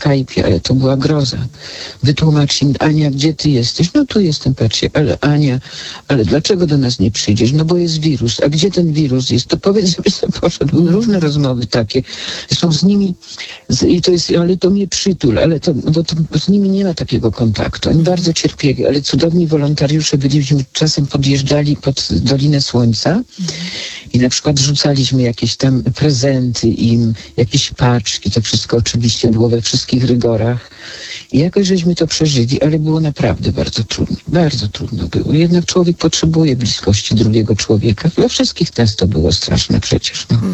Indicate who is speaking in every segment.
Speaker 1: Skype'ie, ale to była groza. Wytłumacz im, Ania, gdzie ty jesteś? No tu jestem, patrzcie, ale Ania, ale dlaczego do nas nie przyjdziesz? No bo jest wirus. A gdzie ten wirus jest? To powiedz, żeby sobie poszedł. Były różne rozmowy takie. Są z nimi, i to jest, ale to mnie przytul, ale to, bo to z nimi nie ma takiego kontaktu. Oni bardzo cierpieli, ale cudowni wolontariusze byliśmy, czasem podjeżdżali pod Dolinę Słońca i na przykład rzucaliśmy jakieś tam prezenty im, jakieś paczki, to wszystko oczywiście było we wszystkich rygorach. I jakoś żeśmy to przeżyli, ale było naprawdę bardzo trudno było. Jednak człowiek potrzebuje bliskości drugiego człowieka. Dla wszystkich nas to było straszne przecież. No.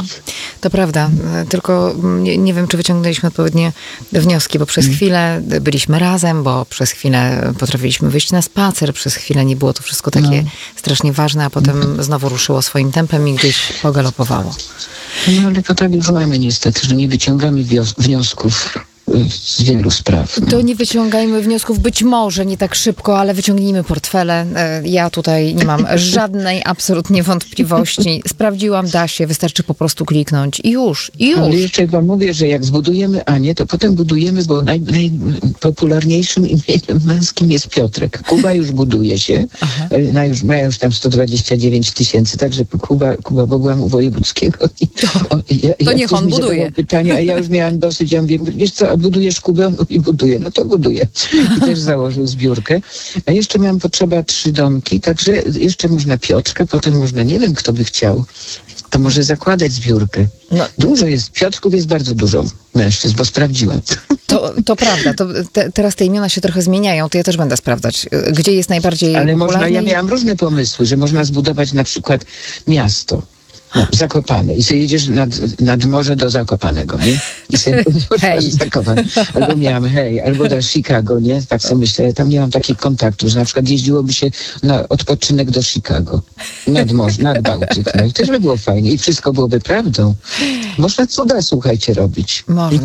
Speaker 2: To prawda, tylko nie wiem, czy wyciągnęliśmy odpowiednie wnioski, bo przez chwilę byliśmy razem, bo przez chwilę potrafiliśmy wyjść na spacer, przez chwilę nie było to wszystko takie strasznie ważne, a potem znowu ruszyło swoim tempem i gdzieś pogalopowało.
Speaker 1: No ale to tak już mamy niestety, że nie wyciągamy wniosków z wielu spraw.
Speaker 2: To nie wyciągajmy wniosków, być może nie tak szybko, ale wyciągnijmy portfele. Ja tutaj nie mam żadnej absolutnie wątpliwości. Sprawdziłam, da się, wystarczy po prostu kliknąć i już.
Speaker 1: Ale jeszcze wam mówię, że jak zbudujemy Anię, to potem budujemy, bo najpopularniejszym imieniem męskim jest Piotrek. Kuba już buduje się. Mają już tam 129 000, także Kuba Bogłam u Wojewódzkiego.
Speaker 2: To niech on buduje.
Speaker 1: Pytania, a ja już miałam dosyć, ja mówię, wiesz co, budujesz Kubę? I buduję. No to buduję. I też założył zbiórkę. A jeszcze miałam potrzeba 3 domki, także jeszcze można Piotrka, potem można, nie wiem kto by chciał, to może zakładać zbiórkę. No. Dużo jest, Piotrków jest bardzo dużo mężczyzn, bo sprawdziłam.
Speaker 2: To prawda, teraz te imiona się trochę zmieniają, to ja też będę sprawdzać, gdzie jest najbardziej
Speaker 1: ale
Speaker 2: popularniej.
Speaker 1: Ja miałam różne pomysły, że można zbudować na przykład miasto. Zakopane. I sobie jedziesz nad morze do Zakopanego, nie? I sobie Zakopane. Albo miałam albo do Chicago, nie? Tak sobie myślę. Tam nie mam takich kontaktów, że na przykład jeździłoby się na odpoczynek do Chicago. Nad morze, nad Bałtyk. No i też by było fajnie. I wszystko byłoby prawdą. Można cuda, słuchajcie, robić.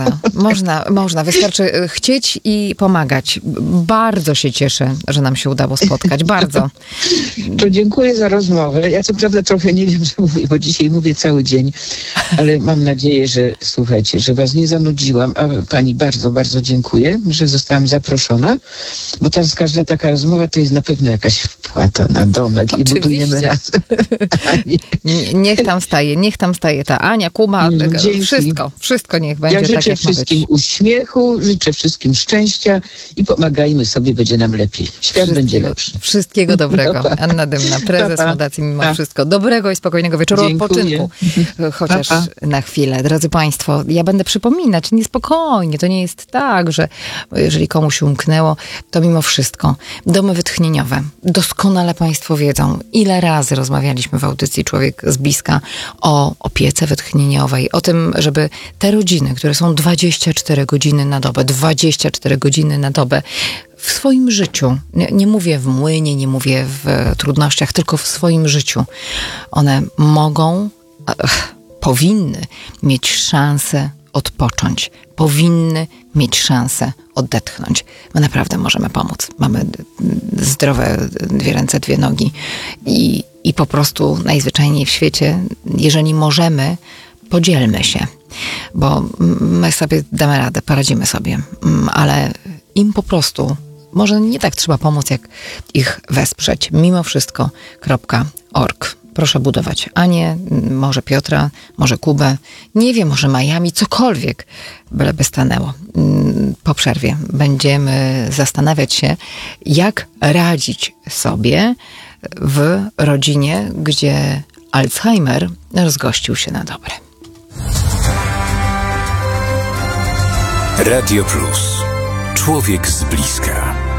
Speaker 2: Można. Wystarczy chcieć i pomagać. Bardzo się cieszę, że nam się udało spotkać. Bardzo.
Speaker 1: To dziękuję za rozmowę. Ja co prawda trochę nie wiem, co mówię, bo dzisiaj mówię cały dzień, ale mam nadzieję, że słuchajcie, że was nie zanudziłam, a pani bardzo, bardzo dziękuję, że zostałam zaproszona, bo teraz każda taka rozmowa to jest na pewno jakaś wpłata na domek. Oczywiście. I budujemy razem.
Speaker 2: Niech tam staje ta Ania, Kuba, wszystko niech będzie tak, jak ma być.
Speaker 1: Ja życzę wszystkim uśmiechu, życzę wszystkim szczęścia i pomagajmy sobie, będzie nam lepiej. Świat będzie lepszy.
Speaker 2: Wszystkiego dobrego. Anna Dymna, prezes Fundacji Mimo Wszystko. Dobrego i spokojnego wieczoru, odpoczynku. Chociaż na chwilę. Drodzy Państwo, ja będę przypominać, niespokojnie, to nie jest tak, że jeżeli komuś umknęło, to mimo wszystko domy wytchnieniowe. Doskonale Państwo wiedzą, ile razy rozmawialiśmy w audycji Człowiek z bliska o opiece wytchnieniowej, o tym, żeby te rodziny, które są 24 godziny na dobę w swoim życiu, nie mówię w młynie, nie mówię w trudnościach, tylko w swoim życiu, one powinny mieć szansę odpocząć, powinny mieć szansę odetchnąć. My naprawdę możemy pomóc. Mamy zdrowe 2 ręce, 2 nogi i po prostu najzwyczajniej w świecie, jeżeli możemy, podzielmy się, bo my sobie damy radę, poradzimy sobie, ale im po prostu może nie tak trzeba pomóc, jak ich wesprzeć. Mimo wszystko.org. Proszę budować Anię, może Piotra, może Kubę, nie wiem, może Miami, cokolwiek, byleby stanęło. Po przerwie będziemy zastanawiać się, jak radzić sobie w rodzinie, gdzie Alzheimer rozgościł się na dobre.
Speaker 3: Radio Plus. Człowiek z bliska.